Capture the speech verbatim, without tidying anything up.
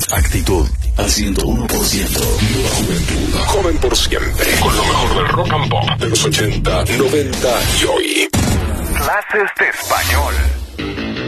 Actitud al ciento uno por ciento. Nueva Juventud. Joven por siempre. Con lo mejor del rock and pop de los ochenta, noventa y hoy. Clases de español.